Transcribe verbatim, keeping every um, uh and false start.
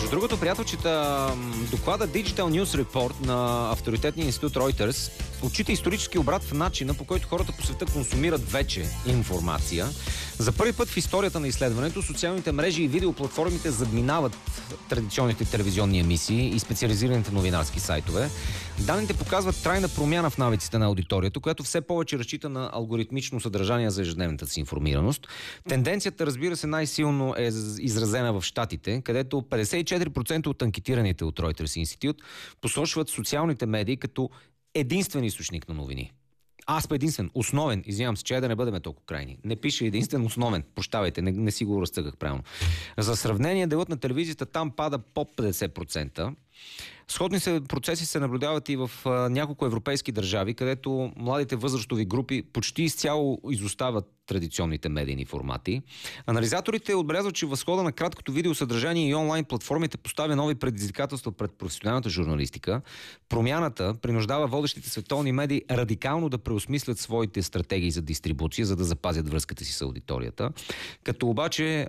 Другото, приятелчета, доклада Digital News Report на авторитетния институт Reuters отчита исторически обрат в начина, по който хората по света консумират вече информация. За първи път в историята на изследването социалните мрежи и видеоплатформите задминават традиционните телевизионни емисии и специализираните новинарски сайтове. Данните показват трайна промяна в навиците на аудиторията, която все повече разчита на алгоритмично съдържание за ежедневната си информираност. Тенденцията, разбира се, най-силно е изразена в Щатите, където петдесет и четири процента от анкетираните от Reuters институт посочват социалните медии като единствен източник на новини. Аз по единствен, основен, извинявам се, че да не бъдем толкова крайни. Не пише единствен, основен. Прощавайте, не, не си го разцъгах правилно. За сравнение, делът на телевизията там пада под петдесет процента. Сходни се процеси се наблюдават и в а, няколко европейски държави, където младите възрастови групи почти изцяло изостават традиционните медийни формати. Анализаторите отбелязват, че възхода на краткото видеосъдържание и онлайн платформите поставя нови предизвикателства пред професионалната журналистика. Промяната принуждава водещите световни медии радикално да преосмислят своите стратегии за дистрибуция, за да запазят връзката си с аудиторията. Като обаче